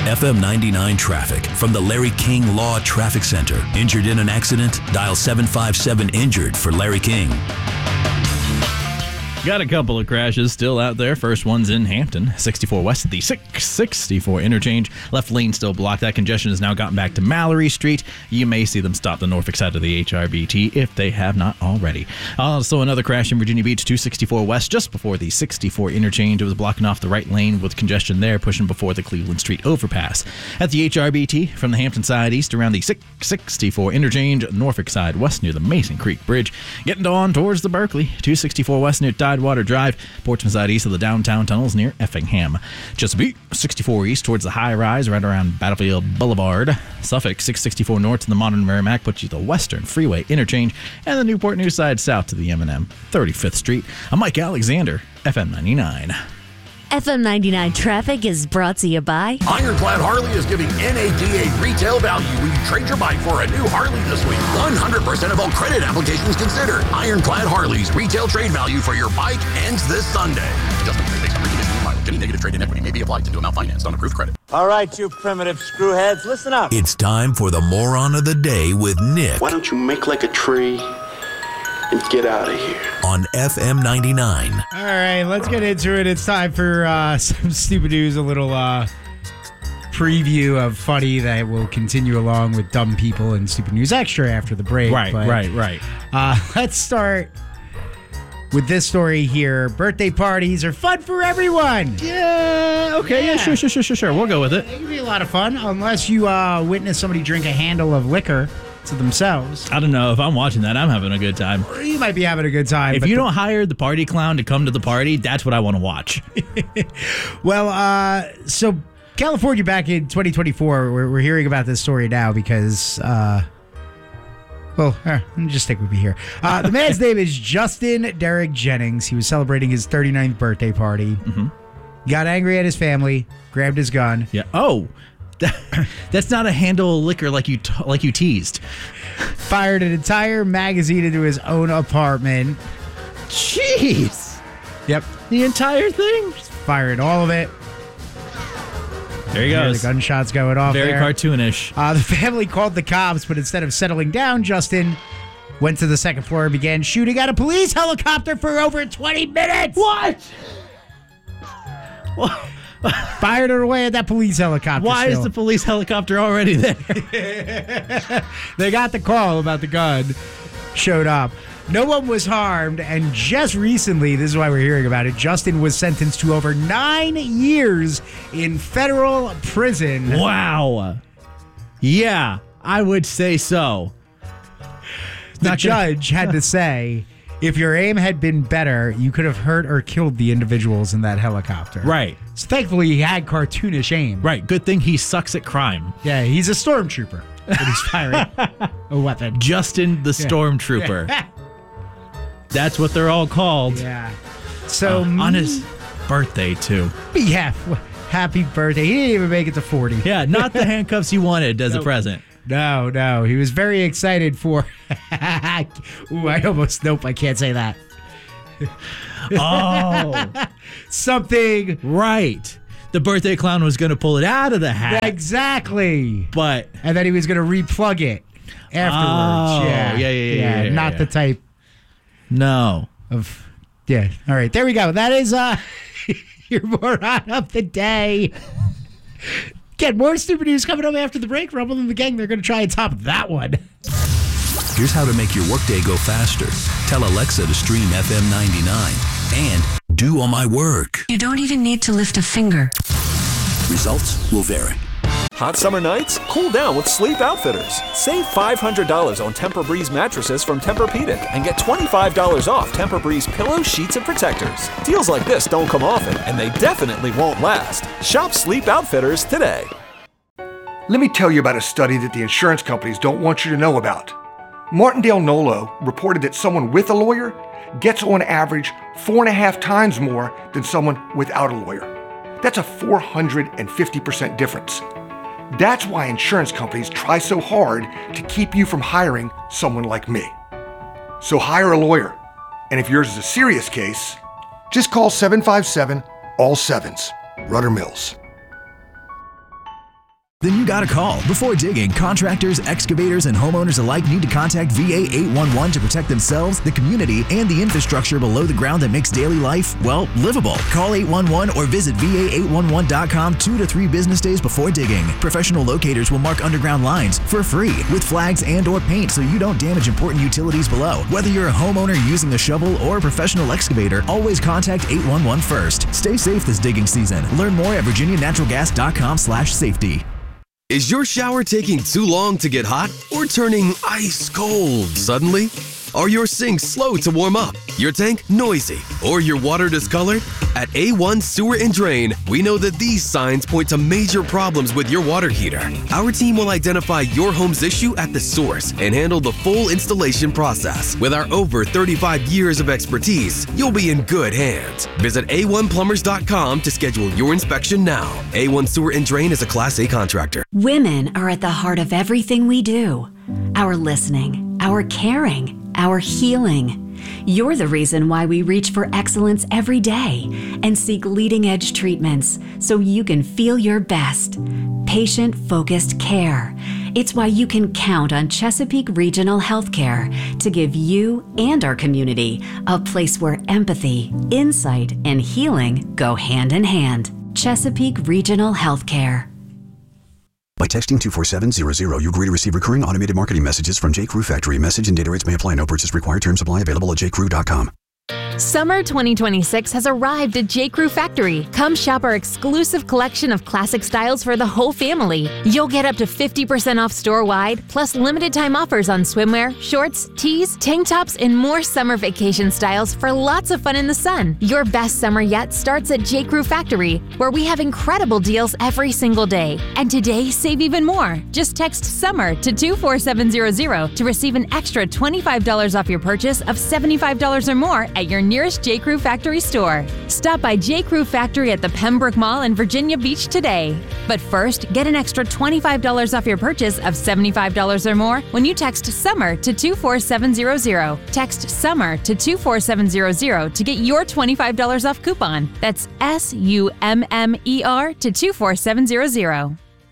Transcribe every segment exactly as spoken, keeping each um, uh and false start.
F M ninety-nine traffic from the Larry King Law Traffic Center. Injured in an accident? Dial seven five seven injured for Larry King. Got a couple of crashes still out there. First one's in Hampton, sixty-four west of the six sixty-four interchange. Left lane still blocked. That congestion has now gotten back to Mallory Street. You may see them stop the Norfolk side of the H R B T if they have not already. Also, another crash in Virginia Beach, two sixty-four west, just before the sixty-four interchange. It was blocking off the right lane with congestion there, pushing before the Cleveland Street overpass. At the H R B T, from the Hampton side east around the six sixty-four interchange, Norfolk side west near the Mason Creek Bridge. Getting on towards the Berkeley, two sixty-four west near Tidewater Drive, Portsmouth side east of the downtown tunnels near Effingham. Chesapeake, sixty-four east towards the high rise right around Battlefield Boulevard. Suffolk, six sixty-four north to the modern Merrimack puts you to the Western Freeway interchange, and the Newport News side south to the M and M. thirty-fifth Street. I'm Mike Alexander, F M ninety-nine. F M ninety-nine traffic is brought to you by Ironclad Harley is giving N A D A retail value when you trade your bike for a new Harley this week. one hundred percent of all credit applications considered. Ironclad Harley's retail trade value for your bike ends this Sunday. Adjustment rate based on reconditioning and mileage. Any negative trade-in equity may be applied to new amount financed on approved credit. All right, you primitive screwheads, listen up. It's time for the moron of the day with Nick. Why don't you make like a tree and get out of here? On F M ninety-nine. All right, let's get into it. It's time for uh, some stupid news, a little uh, preview of funny that will continue along with dumb people and stupid news extra after the break. Right, but, right, right. Uh, let's start with this story here. Birthday parties are fun for everyone. Yeah, okay, yeah, Yeah. sure, sure, sure, sure, sure. We'll go with it. It can be a lot of fun unless you uh, witness somebody drink a handle of liquor to themselves. I don't know. If I'm watching that, I'm having a good time. Or you might be having a good time. If but you the- don't hire the party clown to come to the party, that's what I want to watch. Well, uh, so California back in twenty twenty-four, we're, we're hearing about this story now because, uh, well, uh, let me just stick with me here. Uh, the man's name is Justin Derek Jennings. He was celebrating his thirty-ninth birthday party. Mm-hmm. Got angry at his family, grabbed his gun. Yeah. Oh, that, that's not a handle of liquor like you t- like you teased. Fired an entire magazine into his own apartment. Jeez. Yep. The entire thing? Fired all of it. There he Hear goes. the gunshots going off Very there. cartoonish. Uh, the family called the cops, but instead of settling down, Justin went to the second floor and began shooting at a police helicopter for over twenty minutes. What? What? Fired it away at that police helicopter. Why is still. the police helicopter already there? They got the call about the gun, showed up. No one was harmed, and just recently, this is why we're hearing about it, Justin was sentenced to over nine years in federal prison. Wow. Yeah, I would say so. The Not gonna- judge had to say, if your aim had been better, you could have hurt or killed the individuals in that helicopter. Right. So thankfully, he had cartoonish aim. Right. Good thing he sucks at crime. Yeah, he's a stormtrooper, but he's firing a weapon. Justin the Stormtrooper. That's what they're all called. Yeah. So Uh, on his birthday, too. yeah, happy birthday. He didn't even make it to forty. Yeah, not the handcuffs you wanted as a present. No, no. He was very excited for. Ooh, I almost nope. I can't say that. Oh, Something right. The birthday clown was going to pull it out of the hat. exactly. But And then he was going to replug it afterwards. Oh, yeah. yeah, yeah, yeah, yeah, Not yeah. the type no. of. Yeah. All right. There we go. That is uh your moron of the day. Get more stupid news coming up after the break. Rumble and the gang, they're going to try and top that one. Here's how to make your workday go faster. Tell Alexa to stream F M ninety-nine and do all my work. You don't even need to lift a finger. Results will vary. Hot summer nights? Cool down with Sleep Outfitters. Save five hundred dollars on Tempur-Breeze mattresses from Tempur-Pedic and get twenty-five dollars off Tempur-Breeze pillows, sheets, and protectors. Deals like this don't come often, and they definitely won't last. Shop Sleep Outfitters today. Let me tell you about a study that the insurance companies don't want you to know about. Martindale Nolo reported that someone with a lawyer gets on average four and a half times more than someone without a lawyer. That's a four hundred fifty percent difference. That's why insurance companies try so hard to keep you from hiring someone like me. So hire a lawyer. And if yours is a serious case, just call seven five seven, all sevens. Rudder Mills. Then you got to call. Before digging, contractors, excavators, and homeowners alike need to contact V A eight one one to protect themselves, the community, and the infrastructure below the ground that makes daily life, well, livable. Call eight one one or visit V A eight one one dot com two to three business days before digging. Professional locators will mark underground lines for free with flags and or paint so you don't damage important utilities below. Whether you're a homeowner using a shovel or a professional excavator, always contact eight one one first. Stay safe this digging season. Learn more at virginia natural gas dot com slash safety. Is your shower taking too long to get hot or turning ice cold suddenly? Are your sinks slow to warm up, your tank noisy, or your water discolored? At A one Sewer and Drain, we know that these signs point to major problems with your water heater. Our team will identify your home's issue at the source and handle the full installation process. With our over thirty-five years of expertise, you'll be in good hands. Visit A one plumbers dot com to schedule your inspection now. A one Sewer and Drain is a Class A contractor. Women are at the heart of everything we do. Our listening, our caring, our healing. You're the reason why we reach for excellence every day and seek leading-edge treatments so you can feel your best. Patient-focused care. It's why you can count on Chesapeake Regional Healthcare to give you and our community a place where empathy, insight, and healing go hand in hand. Chesapeake Regional Healthcare. By texting two four seven zero zero, you agree to receive recurring automated marketing messages from J. Crew Factory. Message and data rates may apply. No purchase required. Terms apply. Available at j crew dot com. Summer twenty twenty-six has arrived at J. Crew Factory. Come shop our exclusive collection of classic styles for the whole family. You'll get up to fifty percent off store-wide, plus limited time offers on swimwear, shorts, tees, tank tops, and more summer vacation styles for lots of fun in the sun. Your best summer yet starts at J. Crew Factory, where we have incredible deals every single day. And today, save even more. Just text SUMMER to two four seven zero zero to receive an extra twenty-five dollars off your purchase of seventy-five dollars or more at your nearest J. Crew Factory store. Stop by J. Crew Factory at the Pembroke Mall in Virginia Beach today. But first, get an extra twenty-five dollars off your purchase of seventy-five dollars or more when you text SUMMER to two four seven zero zero. Text SUMMER to two four seven zero zero to get your twenty-five dollars off coupon. That's S U M M E R to two four seven zero zero.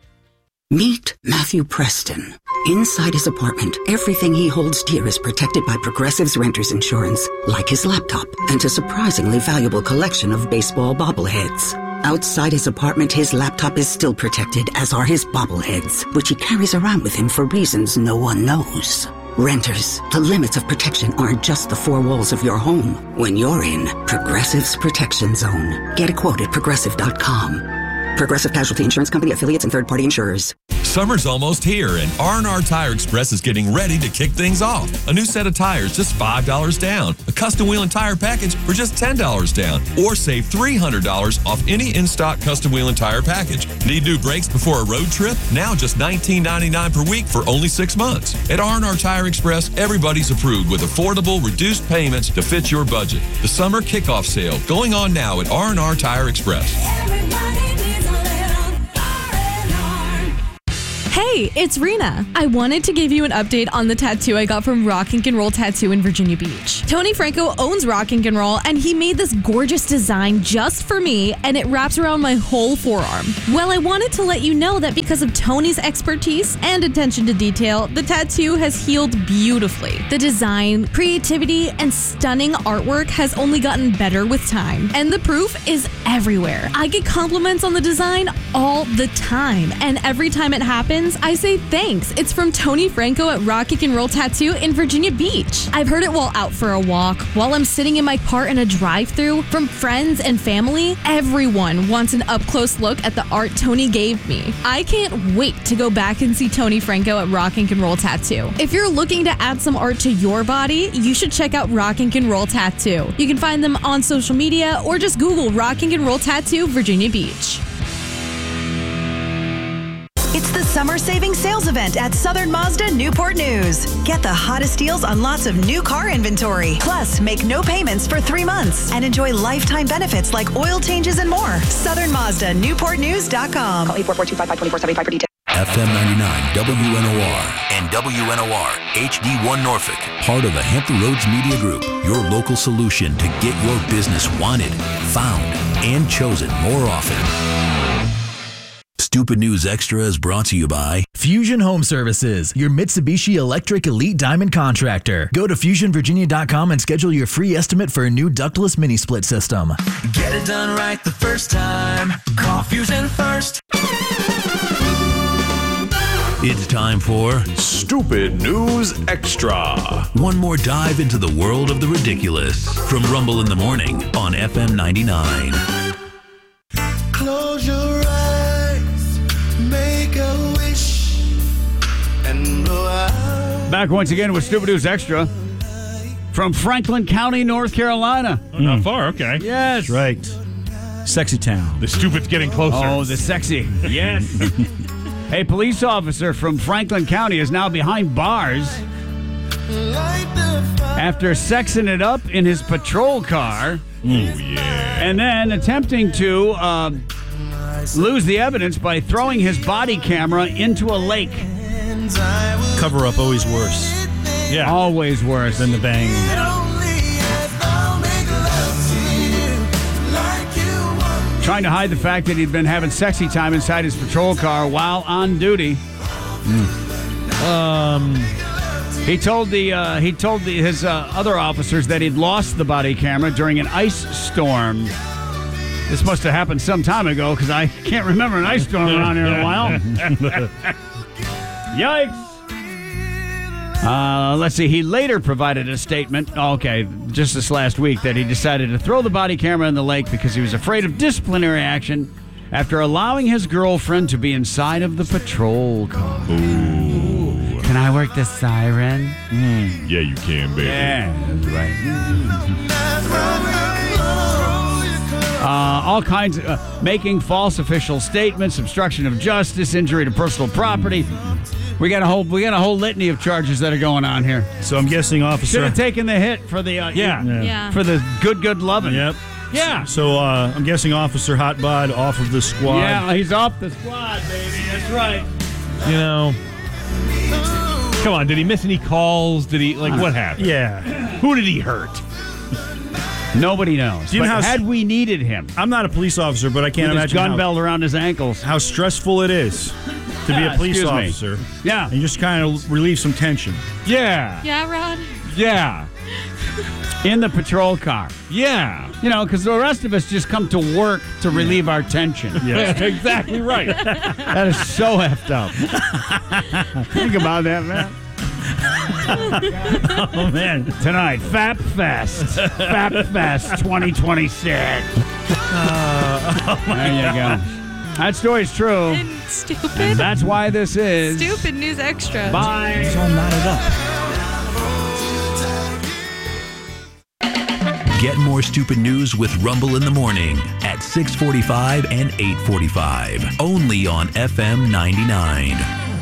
Meet Matthew Preston. Inside his apartment, everything he holds dear is protected by Progressive's Renter's Insurance, like his laptop and a surprisingly valuable collection of baseball bobbleheads. Outside his apartment, his laptop is still protected, as are his bobbleheads, which he carries around with him for reasons no one knows. Renters, the limits of protection aren't just the four walls of your home. When you're in Progressive's Protection Zone, get a quote at progressive dot com. Progressive Casualty Insurance Company, affiliates, and third-party insurers. Summer's almost here, and R and R Tire Express is getting ready to kick things off. A new set of tires, just five dollars down. A custom wheel and tire package for just ten dollars down. Or save three hundred dollars off any in-stock custom wheel and tire package. Need new brakes before a road trip? Now just nineteen ninety-nine per week for only six months. At R and R Tire Express, everybody's approved with affordable, reduced payments to fit your budget. The summer kickoff sale going on now at R and R Tire Express. Hey, it's Rena. I wanted to give you an update on the tattoo I got from Rock and Roll Tattoo in Virginia Beach. Tony Franco owns Rock and Roll, and he made this gorgeous design just for me, and it wraps around my whole forearm. Well, I wanted to let you know that because of Tony's expertise and attention to detail, the tattoo has healed beautifully. The design, creativity, and stunning artwork has only gotten better with time, and the proof is everywhere. I get compliments on the design all the time, and every time it happens, I say thanks. It's from Tony Franco at Rock and Roll Tattoo in Virginia Beach. I've heard it while out for a walk, while I'm sitting in my car in a drive-thru, from friends and family. Everyone wants an up-close look at the art Tony gave me. I can't wait to go back and see Tony Franco at Rock and Roll Tattoo. If you're looking to add some art to your body, you should check out Rock and Roll Tattoo. You can find them on social media or just Google Rock and Roll Tattoo Virginia Beach. It's the summer saving sales event at Southern Mazda Newport News. Get the hottest deals on lots of new car inventory. Plus, make no payments for three months and enjoy lifetime benefits like oil changes and more. Southern Mazda Newport News dot com. Call eight four four, two five five, two four seven five for details. F M ninety-nine W N O R and W N O R H D one Norfolk. Part of the Hampton Roads Media Group. Your local solution to get your business wanted, found, and chosen more often. Stupid News Extra is brought to you by Fusion Home Services, your Mitsubishi Electric Elite Diamond contractor. Go to fusion virginia dot com and schedule your free estimate for a new ductless mini split system. Get it done right the first time. Call Fusion first. It's time for Stupid News Extra. One more dive into the world of the ridiculous from Rumble in the Morning on F M ninety-nine. Close your eyes, make a wish, and blow out. Back once again with Stupid News Extra from Franklin County, North Carolina. Oh, not far, okay. Yes. That's right. Sexy town. The stupid's getting closer. Oh, the sexy. Yes. A police officer from Franklin County is now behind bars after sexing it up in his patrol car. Oh, yeah. And then attempting to uh, lose the evidence by throwing his body camera into a lake. Cover up always worse. Yeah. Always worse than the bang. Trying to hide the fact that he'd been having sexy time inside his patrol car while on duty. Mm. Um, he told the uh, he told the, his uh, other officers that he'd lost the body camera during an ice storm. This must have happened some time ago because I can't remember an ice storm around here in a while. Yikes! Uh, let's see. He later provided a statement, okay, just this last week, that he decided to throw the body camera in the lake because he was afraid of disciplinary action after allowing his girlfriend to be inside of the patrol car. Ooh. Can I work the siren? Mm. Yeah, you can, baby. Yeah, that's right. Uh, all kinds of uh, making false official statements, obstruction of justice, injury to personal property. We got a whole we got a whole litany of charges that are going on here. So I'm guessing officer should have taken the hit for the uh, yeah. yeah yeah for the good good loving. Yep. Yeah. So uh, I'm guessing Officer Hotbod off of the squad. Yeah, he's off the squad, baby. That's right. You know. Come on, did he miss any calls? Did he like what happened? Yeah. Who did he hurt? Nobody knows. Do you but know how had we needed him, I'm not a police officer, but I can't with imagine his gun how, belt around his ankles. how stressful it is to be Yeah, a police excuse me. officer. Yeah. And you just kind of relieve some tension. Yeah. Yeah, Rod. Yeah. In the patrol car. Yeah. You know, because the rest of us just come to work to relieve our tension. Yeah. Exactly right. That is so effed up. Think about that, man. Oh, man. Tonight, Fap Fest. Fap Fest twenty twenty-six. Uh, oh there you go. That story's true. And stupid. And that's why this is Stupid News Extra. Bye. It's all knotted up. Get more stupid news with Rumble in the Morning at six forty-five and eight forty-five. Only on F M ninety-nine.